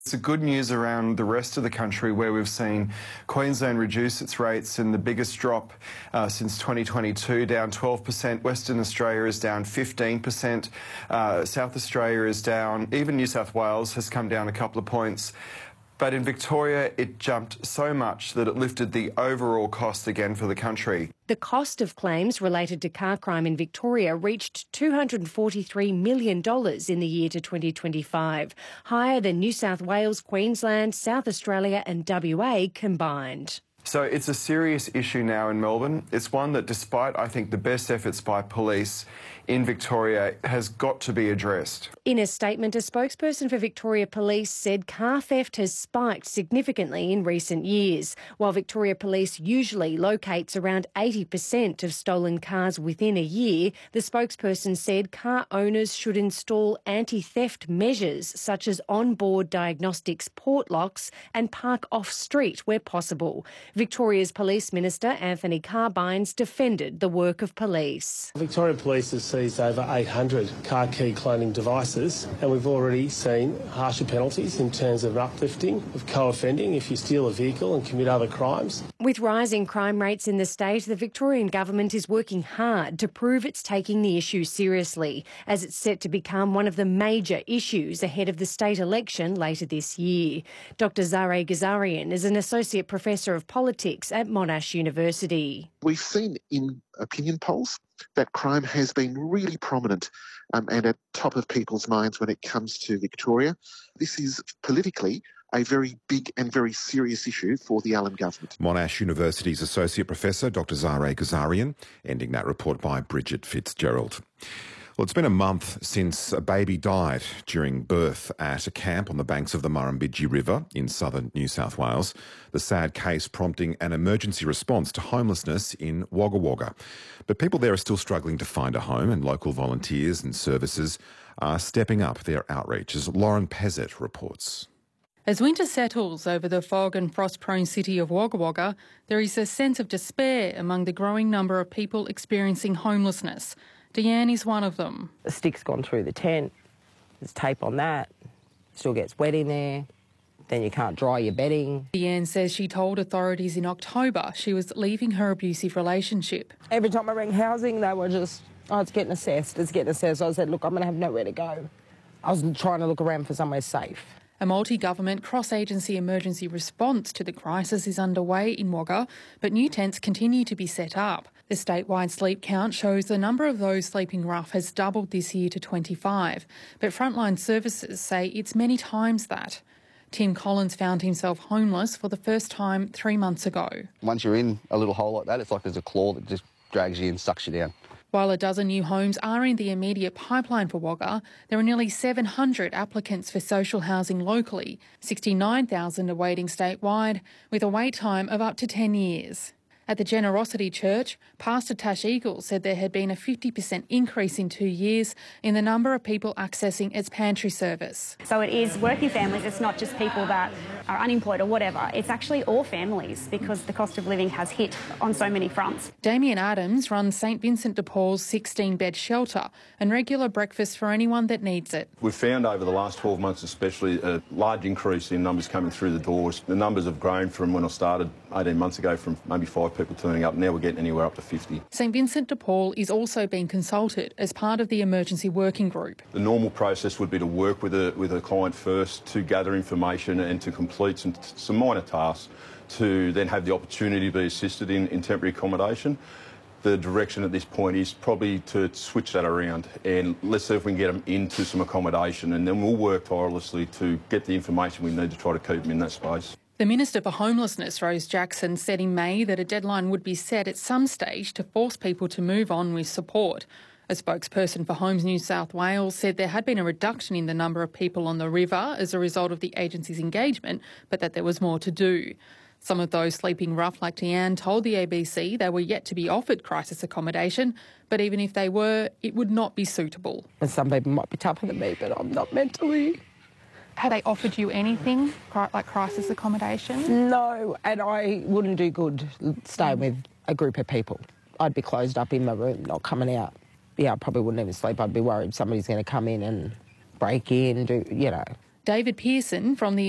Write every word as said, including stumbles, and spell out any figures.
It's a good news around the rest of the country where we've seen Queensland reduce its rates and the biggest drop uh, since twenty twenty-two, down twelve percent. Western Australia is down fifteen percent. Uh, South Australia is down. Even New South Wales has come down a couple of points. But in Victoria, it jumped so much that it lifted the overall cost again for the country. The cost of claims related to car crime in Victoria reached two hundred forty-three million dollars in the year to twenty twenty-five, higher than New South Wales, Queensland, South Australia and W A combined. So it's a serious issue now in Melbourne. It's one that, despite, I think, the best efforts by police in Victoria, has got to be addressed. In a statement, a spokesperson for Victoria Police said car theft has spiked significantly in recent years. While Victoria Police usually locates around eighty percent of stolen cars within a year, the spokesperson said car owners should install anti-theft measures such as on-board diagnostics port locks and park off-street where possible. Victoria's Police Minister Anthony Carbines defended the work of police. Victorian Police has seized over eight hundred car key cloning devices, and we've already seen harsher penalties in terms of uplifting of co-offending if you steal a vehicle and commit other crimes. With rising crime rates in the state, the Victorian government is working hard to prove it's taking the issue seriously, as it's set to become one of the major issues ahead of the state election later this year. Doctor Zare Ghazarian is an Associate Professor of Politics at Monash University. We've seen in opinion polls that crime has been really prominent um, and at top of people's minds when it comes to Victoria. This is politically a very big and very serious issue for the Allen government. Monash University's Associate Professor Doctor Zare Ghazarian, ending that report by Bridget Fitzgerald. Well, it's been a month since a baby died during birth at a camp on the banks of the Murrumbidgee River in southern New South Wales. The sad case prompting an emergency response to homelessness in Wagga Wagga. But people there are still struggling to find a home, and local volunteers and services are stepping up their outreach, as Lauren Pezzett reports. As winter settles over the fog and frost-prone city of Wagga Wagga, there is a sense of despair among the growing number of people experiencing homelessness. Deanne is one of them. The stick's gone through the tent, there's tape on that, still gets wet in there, then you can't dry your bedding. Deanne says she told authorities in October she was leaving her abusive relationship. Every time I rang housing, they were just, oh, it's getting assessed, it's getting assessed. I said, look, I'm going to have nowhere to go. I was trying to look around for somewhere safe. A multi-government cross-agency emergency response to the crisis is underway in Wagga, but new tents continue to be set up. The statewide sleep count shows the number of those sleeping rough has doubled this year to twenty-five, but frontline services say it's many times that. Tim Collins found himself homeless for the first time three months ago. Once you're in a little hole like that, it's like there's a claw that just drags you in, sucks you down. While a dozen new homes are in the immediate pipeline for Wagga, there are nearly seven hundred applicants for social housing locally, sixty-nine thousand awaiting statewide, with a wait time of up to ten years. At the Generosity Church, Pastor Tash Eagle said there had been a fifty percent increase in two years in the number of people accessing its pantry service. So it is working families, it's not just people that are unemployed or whatever, it's actually all families because the cost of living has hit on so many fronts. Damien Adams runs St Vincent de Paul's sixteen-bed shelter and regular breakfast for anyone that needs it. We've found over the last twelve months especially a large increase in numbers coming through the doors. The numbers have grown from when I started eighteen months ago from maybe five people turning up. Now we're getting anywhere up to fifty. St Vincent de Paul is also being consulted as part of the emergency working group. The normal process would be to work with a, with a client first to gather information and to complete some, some minor tasks to then have the opportunity to be assisted in, in temporary accommodation. The direction at this point is probably to switch that around and let's see if we can get them into some accommodation, and then we'll work tirelessly to get the information we need to try to keep them in that space. The Minister for Homelessness, Rose Jackson, said in May that a deadline would be set at some stage to force people to move on with support. A spokesperson for Homes New South Wales said there had been a reduction in the number of people on the river as a result of the agency's engagement, but that there was more to do. Some of those sleeping rough, like Deanne, told the A B C they were yet to be offered crisis accommodation, but even if they were, it would not be suitable. And some people might be tougher than me, but I'm not mentally. Had they offered you anything, like crisis accommodation? No, and I wouldn't do good staying with a group of people. I'd be closed up in my room, not coming out. Yeah, I probably wouldn't even sleep. I'd be worried somebody's going to come in and break in, do, you know. David Pearson from the